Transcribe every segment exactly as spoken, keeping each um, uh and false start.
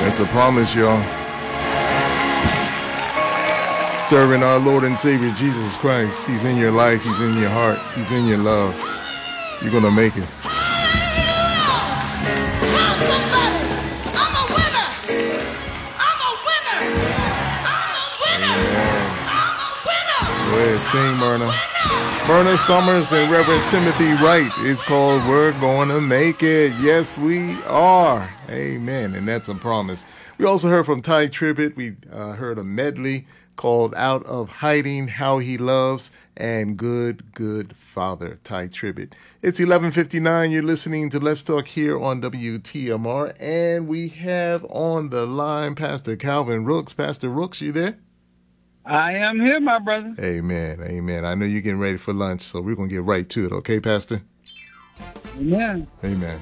That's a promise, y'all. Serving our Lord and Savior Jesus Christ. He's in your life. He's in your heart. He's in your love. You're going to make it. Tell somebody, I'm a winner. I'm a winner. I'm a winner. I'm a winner. Go ahead, sing, Myrna. Myrna Summers and Reverend Timothy Wright. It's called We're Gonna Make It. Yes, we are. Amen. And that's a promise. We also heard from Ty Tribbett. We uh, heard a medley called Out of Hiding, How He Loves, and Good, Good Father, Ty Tribbett. It's eleven fifty-nine. You're listening to Let's Talk here on W T M R. And we have on the line Pastor Calvin Rooks. Pastor Rooks, you there? I am here, my brother. Amen. Amen. I know you're getting ready for lunch, so we're going to get right to it. Okay, Pastor? Amen. Amen.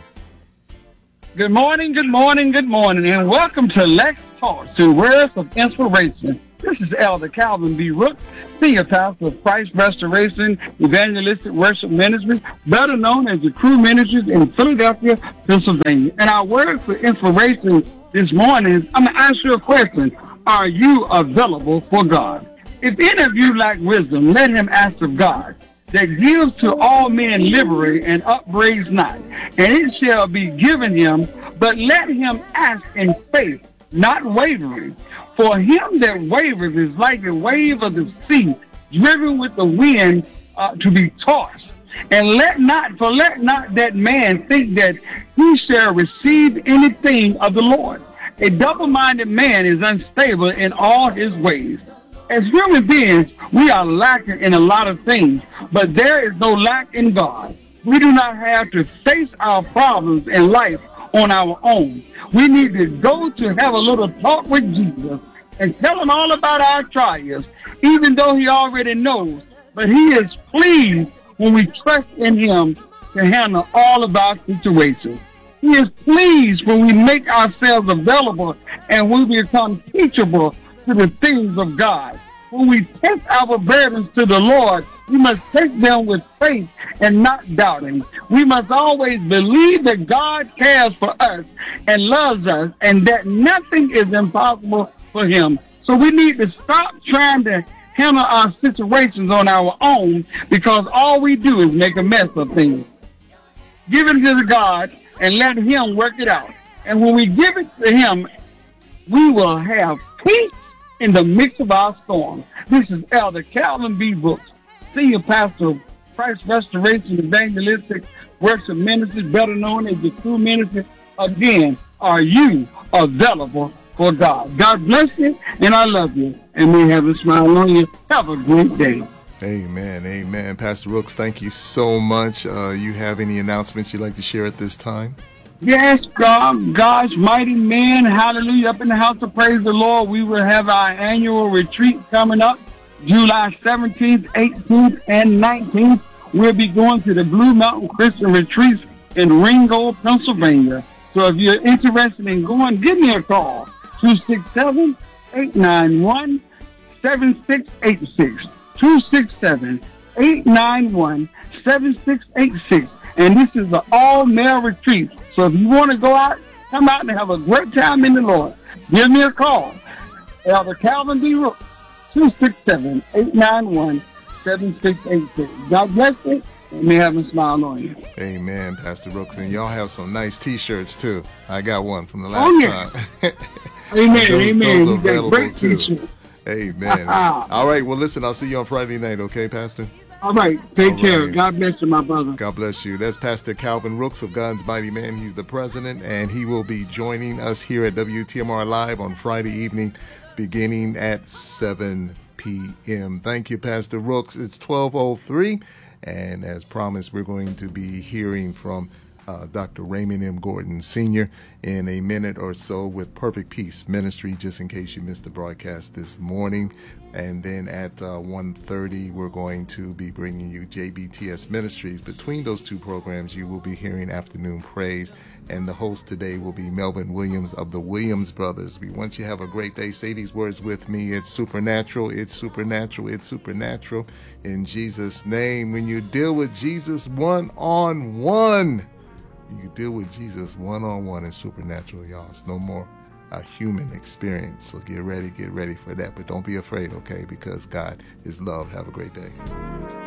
Good morning, good morning, good morning, and welcome to Let's Talk, to Words of Inspiration. This is Elder Calvin B. Rooks, Senior Pastor of Christ Restoration Evangelistic Worship Ministry, better known as the Crew Ministries in Philadelphia, Pennsylvania. And our word for inspiration this morning is, I'm going to ask you a question. Are you available for God? If any of you lack wisdom, let him ask of God, that gives to all men liberally and upbraids not, and it shall be given him. But let him ask in faith, not wavering. For him that wavereth is like the wave of the sea, driven with the wind uh, to be tossed. And let not, for let not that man think that he shall receive anything of the Lord. A double-minded man is unstable in all his ways. As human beings, we are lacking in a lot of things, but there is no lack in God. We do not have to face our problems in life on our own. We need to go to have a little talk with Jesus and tell him all about our trials, even though he already knows. But he is pleased when we trust in him to handle all of our situations. He is pleased when we make ourselves available and when we become teachable to the things of God. When we take our burdens to the Lord, we must take them with faith and not doubting. We must always believe that God cares for us and loves us and that nothing is impossible for him. So we need to stop trying to handle our situations on our own, because all we do is make a mess of things. Give it to God and let him work it out. And when we give it to him, we will have peace in the midst of our storm. This is Elder Calvin B. Brooks, Senior Pastor of Christ Restoration Evangelistic Worship Ministry, better known as the True Ministry. Again, are you available for God? God bless you, and I love you, and may heaven smile on you. Have a great day. Amen. Amen. Pastor Rooks, thank you so much. Uh, you have any announcements you'd like to share at this time? Yes, God, God's mighty men, hallelujah, up in the house of praise the Lord. We will have our annual retreat coming up July seventeenth, eighteenth, and nineteenth. We'll be going to the Blue Mountain Christian Retreats in Ringgold, Pennsylvania. So if you're interested in going, give me a call, two six seven, eight nine one, seven six eight six, two six seven, eight nine one, seven six eight six. And this is the all-male retreat. So if you want to go out, come out and have a great time in the Lord, give me a call. Elder Calvin B. Rooks, two six seven, eight nine one, seven six eight six. God bless you, and may heaven smile on you. Amen, Pastor Rooks. And y'all have some nice T-shirts, too. I got one from the last oh, yeah. time. Amen, those, amen. Those are you got available, great too. T-shirts. Amen. All right, well, listen, I'll see you on Friday night, okay, Pastor? All right. Take All care. right. God bless you, my brother. God bless you. That's Pastor Calvin Rooks of God's Mighty Man. He's the president, and he will be joining us here at W T M R Live on Friday evening, beginning at seven p.m. Thank you, Pastor Rooks. It's twelve oh three, and as promised, we're going to be hearing from uh, Doctor Raymond M. Gordon, Senior in a minute or so with Perfect Peace Ministry, just in case you missed the broadcast this morning. And then at uh, one thirty, we're going to be bringing you J B T S Ministries. Between those two programs, you will be hearing Afternoon Praise. And the host today will be Melvin Williams of the Williams Brothers. We want you to have a great day. Say these words with me. It's supernatural. It's supernatural. It's supernatural. In Jesus' name, when you deal with Jesus one-on-one, you deal with Jesus one-on-one, it's supernatural, y'all. It's no more a human experience. So get ready, get ready for that. But don't be afraid, okay? Because God is love. Have a great day.